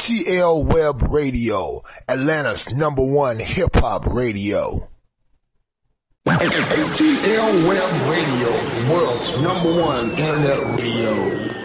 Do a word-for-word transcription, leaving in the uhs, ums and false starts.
T L Web Radio, Atlanta's number one hip-hop radio. A T L Web Radio, the world's number one internet radio.